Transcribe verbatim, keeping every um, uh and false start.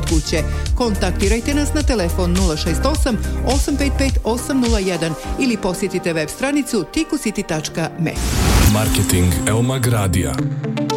kuće. Kontaktirajte nas na telefon nula šest osam osam pet pet osam nula jedan ili posjetite web stranicu tikusiti tačka me. Marketing Eomag Radija.